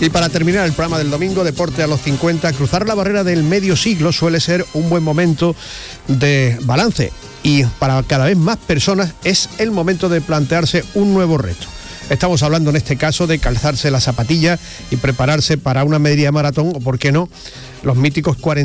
Y para terminar el programa del domingo, Deporte a los 50, cruzar la barrera del medio siglo suele ser un buen momento de balance y para cada vez más personas es el momento de plantearse un nuevo reto. Estamos hablando en este caso de calzarse las zapatillas y prepararse para una media maratón o, por qué no, los míticos 40